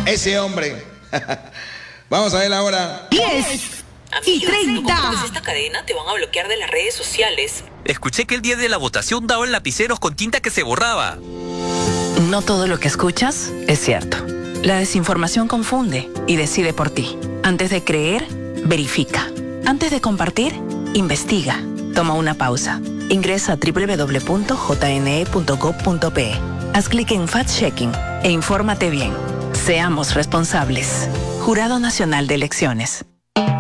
ese hombre. Vamos a ver ahora. 10:30. Si compartes esta cadena, te van a bloquear de las redes sociales. Escuché que el día de la votación daban lapiceros con tinta que se borraba. No todo lo que escuchas es cierto. La desinformación confunde y decide por ti. Antes de creer, verifica. Antes de compartir, investiga. Toma una pausa. Ingresa a www.jne.gov.pe. Haz clic en Fact-Checking e infórmate bien. Seamos responsables. Jurado Nacional de Elecciones.